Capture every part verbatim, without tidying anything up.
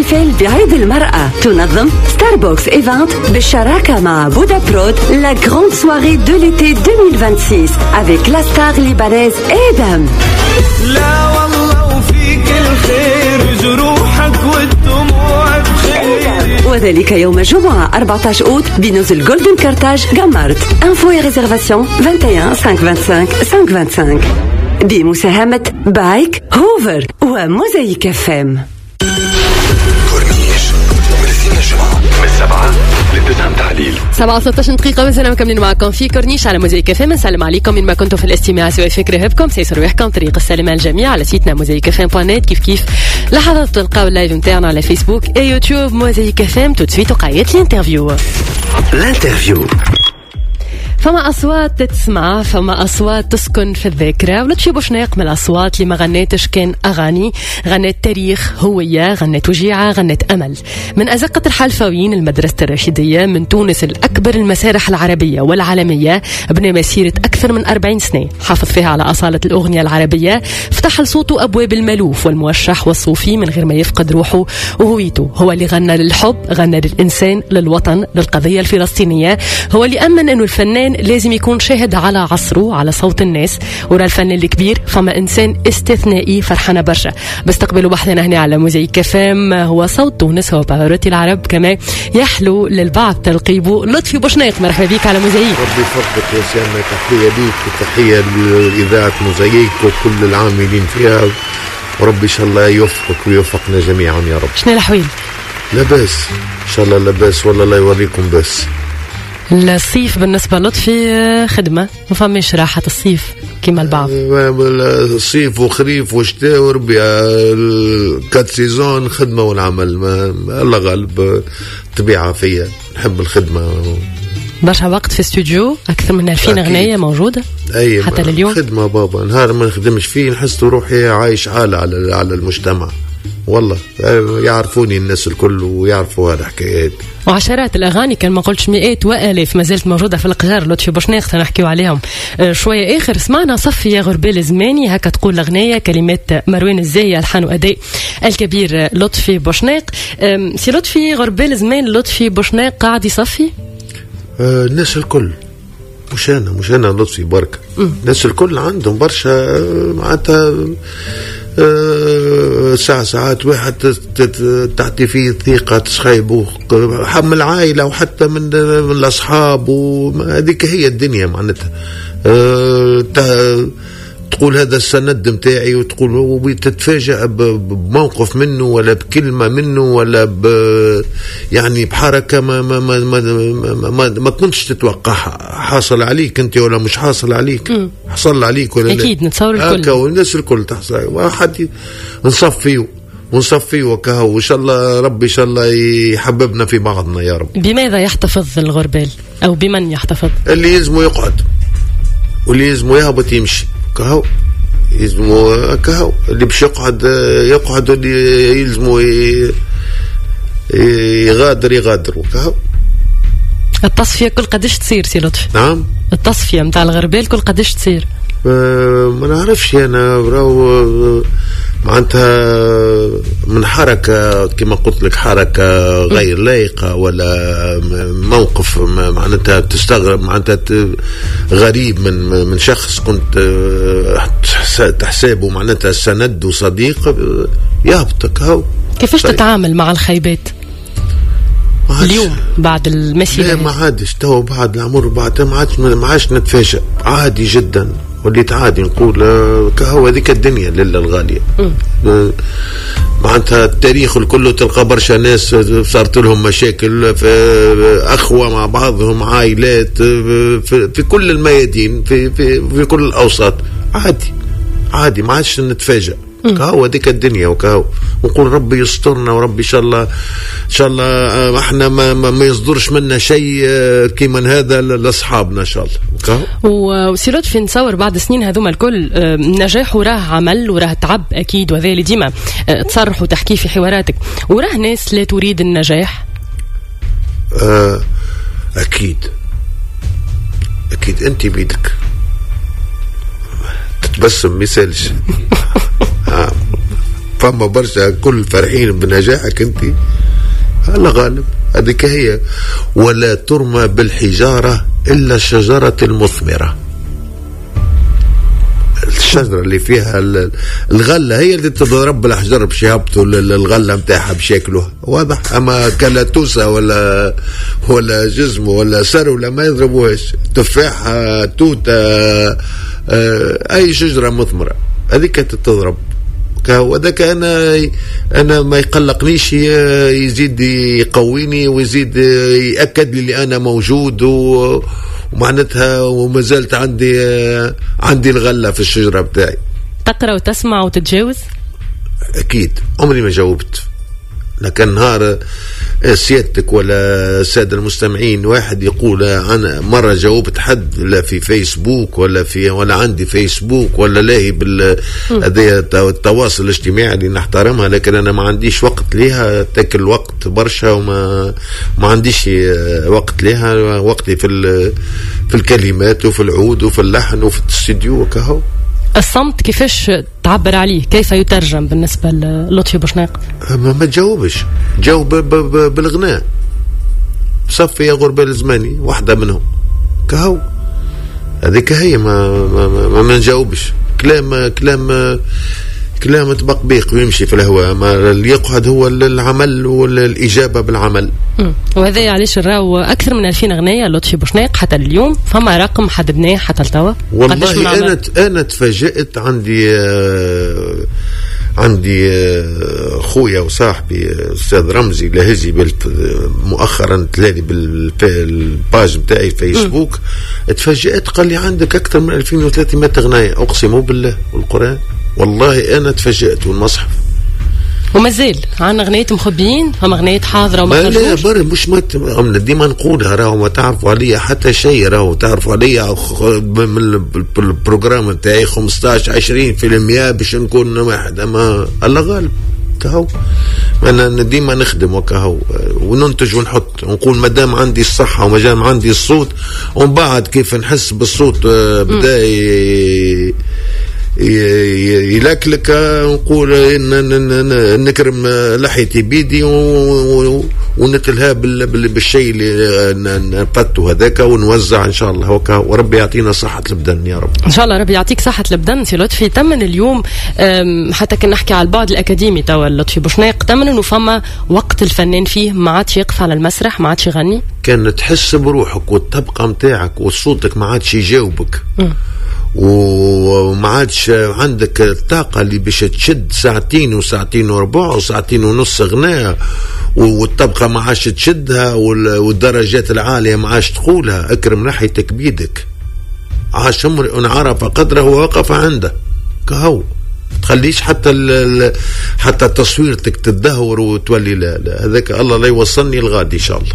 تحتفل بعيد المرأة. تنظم ستاربوكس إيفنت بالشراكة مع بودا برود لا grande soirée de l'été deux mille vingt-six avec la star libanaise Edam. لا والله وفيك الخير جروحك والدموع بخير. وذلك يوم الجمعة أربعة عشر أوت بنزل جولدن كارتاج جامارت. انفو et réservation vingt et un cinq vingt-cinq cinq vingt-cinq بمساهمة بايك هوفر وموزايك اف ام. كورنيش ثلاثين جمعة من سبعة لتسعة تعليل. سبعة ثلاثة عشر دقيقة وزنا مكملين معكم في كورنيش على موزايك اف ام. نسلم عليكم من ما كنتم في الاستماع سواء فكرة هبكم سيسروا يحكم طريق السلامة الجميع على سيتنا موزايك اف ام دوت نت. كيف كيف لحظات تلقاو اللايف نتاعنا على فيسبوك اي يوتيوب موزايك اف ام. تسويت وقعيت الانترفيو. الانترفيو فما أصوات تسمع، فما أصوات تسكن في الذاكرة. ولطفي بوشناق من الأصوات اللي ما غنيتش كان أغاني، غنت تاريخ، هوية، غنت وجيعة، غنت أمل. من أزقة الحلفاويين المدرسة الرشيدية من تونس الأكبر المسارح العربية والعالمية بنى مسيرة أكثر من أربعين سنة، حافظ فيها على أصالة الأغنية العربية، فتح لصوته أبواب الملوف والموشح والصوفي من غير ما يفقد روحه وهويته. هو اللي غنى للحب، غنى للإنسان، للوطن، للقضية الفلسطينية. هو اللي أمن أنه الفنان لازم يكون شاهد على عصره، على صوت الناس. ورا الفن الكبير فما إنسان استثنائي فرحنا برشا. بستقبلوا بحثنا هنا على موزايك اف ام. هو صوت تونس، هو بهاراتي العرب، كما يحلو للبعض تلقيبه لطفي بوشناق. مرحبا بك على موزايك. ربي يفضلك يا سامة، تحية ليك وتحية لإذاعة موزايك وكل العاملين فيها، وربي إن شاء الله يوفقك ويوفقنا جميعا يا رب. شنو الأحوال؟ لاباس إن شاء الله، لاباس والله، لا يوريكم بس. الصيف بالنسبة لطفي خدمة، ما فماش راحة الصيف كما البعض. الصيف وخريف وشتاء وربيع كات سيزون خدمة والعمل، ما الله غالب طبيعة فيا، نحب الخدمة. برشا وقت في استوديو، أكثر من ألفين أغنية موجودة أي حتى لليوم. خدمة بابا، نهار ما نخدمش فيه نحس روحي عايش حالة على على المجتمع. والله يعرفوني الناس الكل ويعرفوا هالحكايات. وعشرات الأغاني، كان ما قلتش مئات وآلاف ما زالت موجودة في القجار. لطفي بوشناق نحكيو عليهم شوية آخر. سمعنا صفي يا غربال زماني، هكا تقول الأغنية، كلمات مروان الزاهية، الحان وأداء الكبير لطفي بوشناق. سي لطفي غربال زمان، لطفي بوشناق قاعد يصفي آه الناس الكل، مش أنا مش أنا لطفي بركة. الناس الكل عندهم برشا معناتها أه ساعة ساعات واحد تعطي فيه ثقة تسخيبه من العائلة وحتى من, من الأصحاب، وهذيك هي الدنيا معناتها. أه تقول هذا السند متاعي، وتقول وتتفاجأ بموقف منه ولا بكلمة منه ولا ب يعني بحركة ما ما ما ما, ما, ما, ما كنتش تتوقعها. حاصل عليك انت ولا مش حاصل عليك؟ م. حصل عليك ولا اكيد لا؟ نتصور الكل، والناس الكل تحصل. واحد نصفيه ونصفيه وكهو، وإن شاء الله ربي إن شاء الله يحببنا في بعضنا يا رب. بماذا يحتفظ الغربال أو بمن يحتفظ؟ اللي يلزمه يقعد واللي يلزمه يهبط يمشي كهو، يلزمه كهو. اللي باش يقعد يقعد، واللي يلزمه يغادر يغادر وكهو. التصفية كل قديش تصير سي لطفي؟ نعم، التصفية متاع الغربال كل قديش تصير؟ أه ما نعرفش أنا، راهو معناتها من حركة كما قلت لك، حركة غير لايقة ولا موقف معناتها تستغرب، معناتها غريب من من شخص كنت تحسابه معناتها سند وصديق يهبطك. هاو كيفاش تتعامل مع الخيبات اليوم بعد المسيرة؟ لا ما عادش، تو بعد العمر بعد ما عادش ما عادش نتفاجأ، عادي جدا. وليت عادي نقول كهو هذيك الدنيا لله الغالية. معناتها التاريخ الكل تلقى برشا ناس صارت لهم مشاكل في أخوة مع بعضهم، عائلات في, في كل الميادين، في, في, في كل الأوساط. عادي عادي ما عادش نتفاجأ. كهو هذيك الدنيا وكهو، ونقول ربي يسترنا، وربي إن شاء الله إن شاء الله احنا ما, ما, ما يصدرش منا شيء كيما هذا لأصحابنا إن شاء الله. وسيرات في نتصور بعد سنين هذوما الكل نجاح وراه عمل وراه تعب أكيد، وذا اللي ديما تصرح وتحكي في حواراتك. وراه ناس لا تريد النجاح. آه أكيد أكيد. أنت بيدك تتبسم مثالش. آه. فما برشا كل فرحين بنجاحك انت. الله غالب، هذيك هي. ولا ترمى بالحجارة إلا الشجرة المثمرة. الشجرة اللي فيها الغلة هي اللي تضرب بالحجر باش يهبطوا الغلة متاعها باش ياكلوها، واضح. أما كلاتوسة ولا ولا جزم ولا سر ولا ما يضربوهاش. تفاحة، توتة، أي شجرة مثمرة هذيك تضرب. وذاك أنا أنا ما يقلقنيش، يزيد يقويني ويزيد يأكد لي اللي أنا موجود ومعناتها وما زالت عندي عندي الغلة في الشجرة بتاعي. تقرأ وتسمع وتتجاوز؟ أكيد، عمري ما جاوبت. لكن نهار سيادتك ولا السادة المستمعين واحد يقول أنا مرة جاوبت حد لا في فيسبوك ولا في ولا عندي فيسبوك ولا لاهي بالهذا التواصل الاجتماعي اللي نحترمها، لكن أنا ما عنديش وقت لها، تاكل وقت برشا وما ما عنديش وقت لها. وقتي في في الكلمات وفي العود وفي اللحن وفي الاستديو وكهو. الصمت كيفاش تعبر عليه؟ كيف يترجم بالنسبة للطفي بوشناق؟ ما تجاوبش، جاوب بالغناء. صفي يا غربة الزماني واحدة منهم كهو، هذيك هي. ما ما, ما, ما نجاوبش. كلام كلام كلام تبقبيق ويمشي في الهواء. ما اللي يقعد هو العمل والإجابة بالعمل. وهذا علاش نراو أكثر من ألفين أغنية لطفي بوشناق حتى اليوم. فما رقم حددناه حتى التوا؟ والله أنا أنا تفاجأت. عندي آه عندي آه خويا وصاحبي أستاذ رمزي لهزي مؤخرا تلالي بالباج بتاعي فيسبوك. تفاجأت قال لي عندك أكثر من ألفين وثلاثمائة أغنية. أقسم بالله والقرآن والله أنا تفاجأت والمصحف. ومازال عندنا أغنية مخبيين، هم أغنية حاضرة وما خرجوش. لا بر مش مت ديما نقولها، راهو ما تعرفوا عليا حتى شيء. راهو تعرفوا عليا من البروجرام تاعي خمسطاش عشرين في المية باش نكون واحد. أما الله غالب كهو. أنا ديما نخدم وكهو وننتج ونحط ونقول مادام عندي الصحة ومادام عندي الصوت. ومن بعد كيف نحس بالصوت بدا يلكلك نقول نكرم لحيتي بيدي ونتلها بالشيء اللي نفتو هذاك ونوزع ان شاء الله وكا. وربي يعطينا صحة البدن يا رب. ان شاء الله ربي يعطيك صحة البدن سي لطفي. تمن اليوم حتى كنا نحكي على البعد الاكاديمي توا لطفي بوشناق، تمن انه فما وقت الفنان فيه ما عادش يقف على المسرح، ما عادش يغني. كان تحس بروحك والطبقة متاعك وصوتك ما عادش يجاوبك. م. وما عادش عندك الطاقة اللي باش تشد ساعتين وساعتين وربع وساعتين ونص غناء، والطبقة ما عادش تشدها والدرجات العالية ما عادش تقولها. اكرم ناحيتك بيدك. عاش امرئ عرف قدره ووقف عنده كهو. تخليش حتى ال حتى تصويرتك تدهور وتولي لا لا. هذاك الله لا يوصلني الغادي ان شاء الله.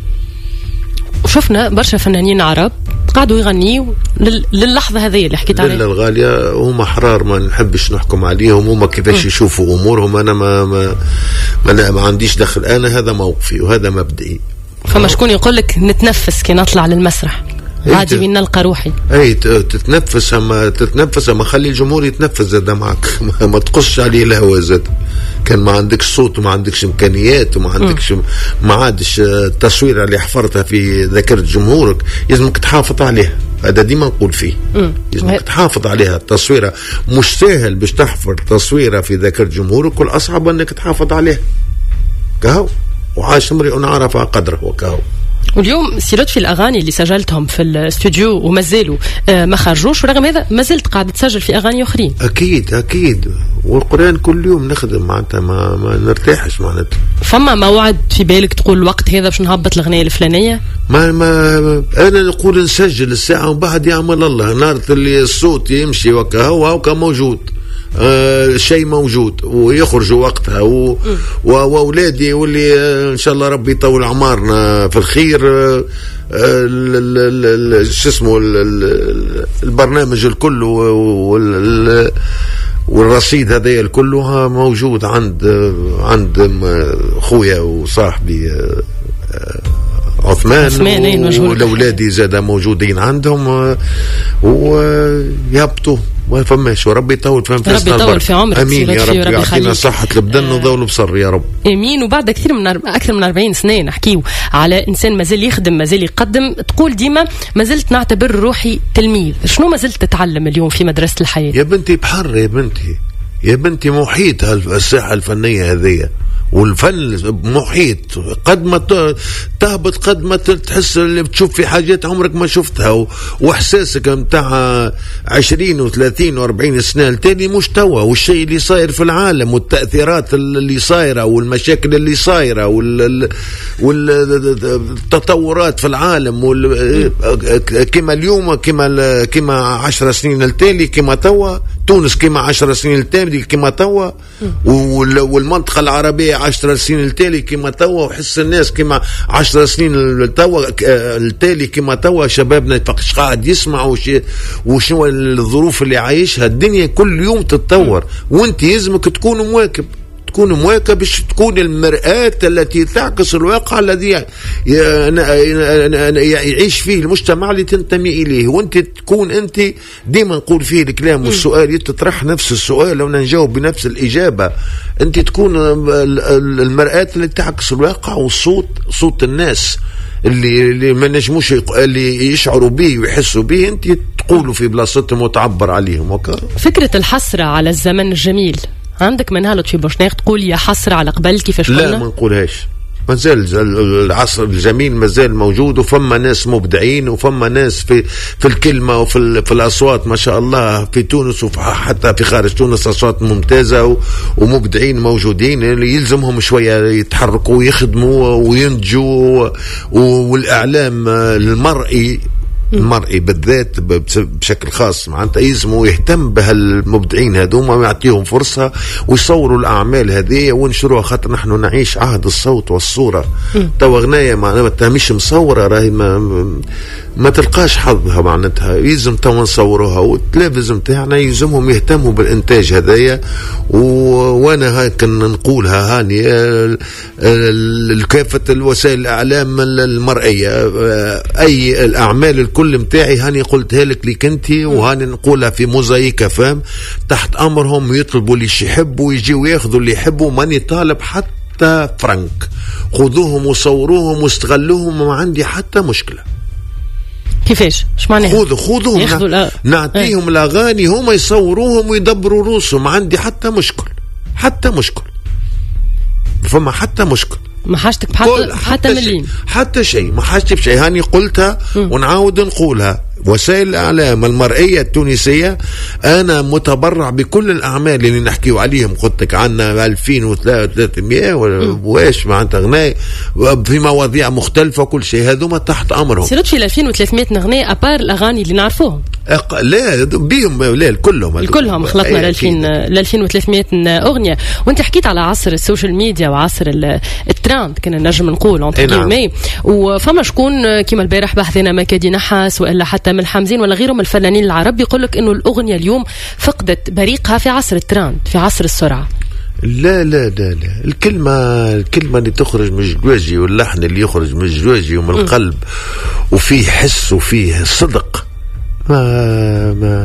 وشفنا برشا فنانين عرب قاعدوا يغنيوا للحظة هذه اللي حكيت عليها. الغالية هم حرار، ما نحبش نحكم عليهم. هم كيفاش يشوفوا أمورهم أنا ما ما ما, ما عنديش دخل. أنا هذا موقفي وهذا مبدئي. فما شكون يقول لك نتنفس كي نطلع للمسرح عادي بين نلقى روحي. اي تتنفس، اما تتنفس اما خلي الجمهور يتنفس زاد معك. ما تقصش عليه الهوا زاد. كان ما عندكش صوت وما عندكش امكانيات وما عندكش ما عادش التصوير اللي حفرتها في ذاكرة جمهورك لازمك تحافظ عليها. هذا ديما نقول فيه لازمك تحافظ عليها. التصويره مش سهل باش تحفر تصويره في ذاكرة جمهورك، والأصعب انك تحافظ عليها كهو. وعاش امرئ عرف قدره وكهو. واليوم سي لطفي الأغاني اللي سجلتهم في الاستوديو ومازالوا آه ما خرجوش، ورغم هذا ما زلت قاعد تسجل في أغاني أخرين. أكيد أكيد. والقرآن كل يوم نخدم معناتها ما, ما نرتاحش معناتها. فما موعد في بالك تقول الوقت هذا باش نهبط الأغنية الفلانية؟ ما ما أنا نقول نسجل الساعة وبعد يعمل الله. نار اللي الصوت يمشي وكا هو هو موجود. آه شيء موجود ويخرجوا وقتها و... وأولادي واللي آه إن شاء الله ربي يطول أعمارنا في الخير. آه شو اسمه البرنامج الكل وال... والرصيد هذا الكل موجود عند عند خويا وصاحبي آه عثمان, عثمان والأولادي زاد موجودين عندهم ويهبطوا ما فماش، وربي يطول في انفاسنا، ربي يطول في عمرك، امين يا رب، يعطينا صحة البدن آه وذول بصر يا رب، امين. وبعد كثير من اكثر من أربعين سنه نحكيو على انسان مازال يخدم مازال يقدم، تقول ديما ما زلت نعتبر روحي تلميذ. شنو ما زلت تتعلم اليوم في مدرسة الحياة؟ يا بنتي بحر، يا بنتي يا بنتي محيط الساحة الفنية هذه، والفن محيط، قد ما تهبط قد ما تحس اللي بتشوف في حاجات عمرك ما شفتها، واحساسك متاع عشرين وثلاثين واربعين سنة التالي مش توا، والشيء اللي صاير في العالم والتأثيرات اللي صايرة والمشاكل اللي صايرة والتطورات في العالم كما اليوم كما كما عشر سنين التالي كما توا، تونس كما عشر سنين التالي كما توا، والمنطقة العربية عشر سنين التالي كما توا، وحس الناس كما عشر سنين التوا التالي كما توا. شبابنا فقش قاعد يسمع وشنو الظروف اللي عايشها، الدنيا كل يوم تتطور، وانت يلزمك تكون مواكب، تكون مواكب باش تكون المرآة التي تعكس الواقع الذي يعيش فيه المجتمع اللي تنتمي إليه، وانت تكون انت ديما نقول فيه الكلام والسؤال تطرح نفس السؤال لو نجاوب بنفس الإجابة، انت تكون المرآة اللي تعكس الواقع والصوت، صوت الناس اللي اللي ما نجموش اللي يشعروا به ويحسوا به، انت تقولوا في بلاصتهم وتعبر عليهم. وكا فكرة الحسرة على الزمن الجميل عندك منها لطفي بوشناق، تقول يا حسرة على قبل كيفاش كنا؟ لا ما نقولهاش، مازال العصر الجميل مازال موجود، وفما ناس مبدعين، وفما ناس في في الكلمة وفي في الأصوات ما شاء الله في تونس وحتى في خارج تونس أصوات ممتازة ومبدعين موجودين، اللي يلزمهم شوية يتحركوا ويخدموا وينتجوا، والإعلام المرئي المرئي بالذات بشكل خاص معناتها يلزموا يهتم بهالمبدعين هذوما ويعطيهم فرصة ويصوروا الأعمال هذه ونشروها، خاطر نحن نعيش عهد الصوت والصورة. توا غناية معناتها مش مصورة راهي ما, ما تلقاش حظها، معناتها يلزم توا نصوروها، والتلفزيون تاعنا يلزمهم يهتموا بالإنتاج هذايا. وانا هاك نقولها هاني كافة الوسائل الإعلام المرئية، أي الأعمال الكل كل متاعي هاني قلتها لك ليك انتي، وهاني نقولها في موزايكا فام، تحت امرهم يطلبوا اللي يحبوا ويجيوا ياخذوا اللي يحبوا، ماني طالب حتى فرنك، خذوهم وصوروهم واستغلوهم، ما عندي حتى مشكله. كيفاش؟ اش معناها؟ خذوا خذوهم نا... نعطيهم الاغاني هما يصوروهم ويدبروا روسهم، ما عندي حتى مشكل، حتى مشكل، فما حتى مشكل، ما حاجتك حتى حتى مليم حتى شيء، ما حاجتي بشيء، هاني قلتها ونعاود نقولها. وسائل الإعلام المرئية التونسية أنا متبرع بكل الأعمال اللي نحكيو عليهم، قلت لك عنا ألفين وثلاثمائة واش معناتها غناء في مواضيع مختلفة، كل شيء هذوما تحت أمرهم. سيرت في ألفين وثلاثمائة نغناء أبار الأغاني اللي نعرفوهم؟ أق... لا بيهم لا كلهم الكلهم خلطنا ل ألفين ل ألفين وثلاثمائة أغنية. وأنت حكيت على عصر السوشيال ميديا وعصر التراند كنا نجم نقول أنت نعم. وفما شكون كيما البارح بحثنا مكادي نحاس وإلا حتى من الحمزين ولا غيرهم الفنانين العرب يقول لك إنه الأغنية اليوم فقدت بريقها في عصر التراند، في عصر السرعة. لا لا لا لا الكلمة الكلمة اللي تخرج من الجواجي واللحن اللي يخرج من الجواجي ومن القلب وفيه حس وفيه صدق ما ما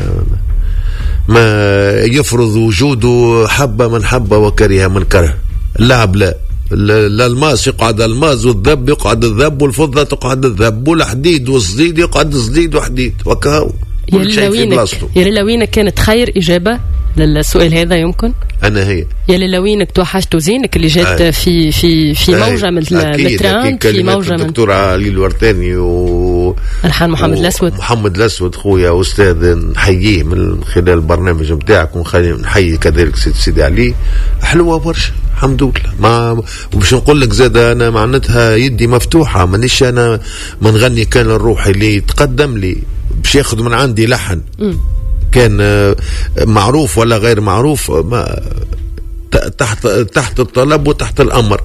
ما يفرض وجوده حبة من حبة وكره من كره. اللعب لا الالماس يقعد الماس، والذب يقعد الذب، والفضة تقعد الذب، والحديد والصديد يقعد صديد وحديد، وكهو كل شيء في بلاصته. يا لوينك كانت خير إجابة للسؤال هذا يمكن؟ أنا هي يا لوينك توحشت وزينك اللي جات آه. في في في موجة من التراند، في موجة من الدكتور علي الورتاني و الحان محمد الأسود. محمد الأسود خويا أستاذ نحييه من خلال البرنامج نتاعك، ونحيي كذلك سيدي سيدي علي، حلوة برشا الحمد لله. ما وباش نقول لك زاد انا معناتها يدي مفتوحه، مانيش انا ما نغني كان الروحي اللي يتقدم لي باش ياخذ من عندي لحن م. كان معروف ولا غير معروف، ما تحت تحت الطلب وتحت الامر،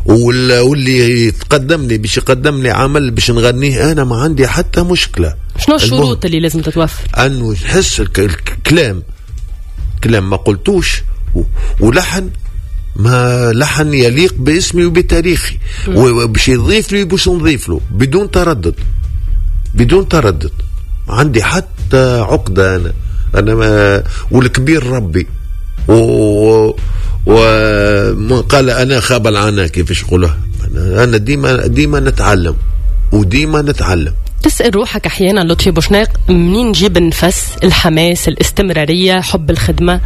واللي يتقدم لي باش يقدم لي عمل باش نغنيه انا ما عندي حتى مشكله. شنو الشروط اللي لازم تتوفر؟ انه نحس الكلام كلام ما قلتوش، ولحن ما لحن يليق باسمي وبتاريخي، وباش يضيف لي باش نضيف له بدون تردد بدون تردد. عندي حتى عقدة أنا أنا ما والكبير ربي و وقال أنا خاب العنا كيفاش يقولها. أنا ديما ديما نتعلم وديما نتعلم. تسأل روحك أحيانا لطفي بوشناق منين نجيب النفس، الحماس، الاستمرارية، حب الخدمة؟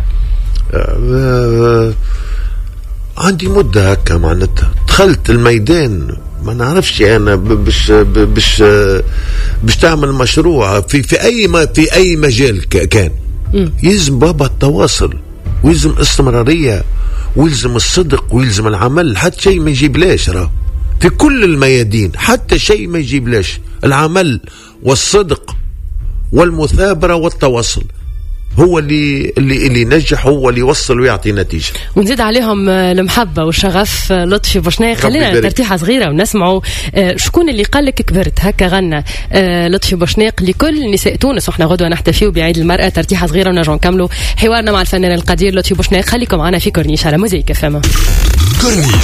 أه عندي مدة هكا معناتها دخلت الميدان ما نعرفش أنا باش باش باش تعمل مشروع في في أي ما في أي مجال كان يلزم بابا التواصل ويلزم استمرارية ويلزم الصدق ويلزم العمل. حتى شيء ما يجيبلاش راه في كل الميادين، حتى شيء ما يجيبلاش العمل والصدق والمثابرة والتواصل هو اللي اللي اللي ينجح، هو اللي يوصل ويعطي نتيجة. ونزيد عليهم المحبة والشغف لطفي بوشناق. خلينا ترتيحة صغيرة ونسمعوا شكون اللي قال لك كبرت هكا غنى لطفي بوشناق لكل نساء تونس. وإحنا غدوة نحتفيو بعيد المرأة. ترتيحة صغيرة ونرجع نكملوا حوارنا مع الفنان القدير لطفي بوشناق. خليكم معنا في كورنيش على موزيك فما كورنيش.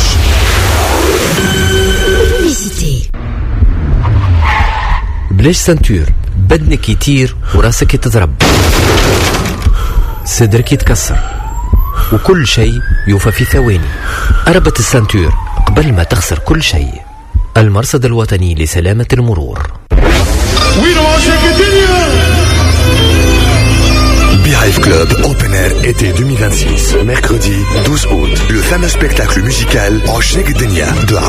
بلاش سنتور، بدنك يطير وراسك يتضرب، صدرك يتكسر، وكل شيء يوفى في ثواني. أربط السنتور قبل ما تخسر كل شيء. المرصد الوطني لسلامة المرور. Beehive Club Open Air été deux mille vingt-six, mercredi douze août. Le fameux spectacle musical Rochek Denia de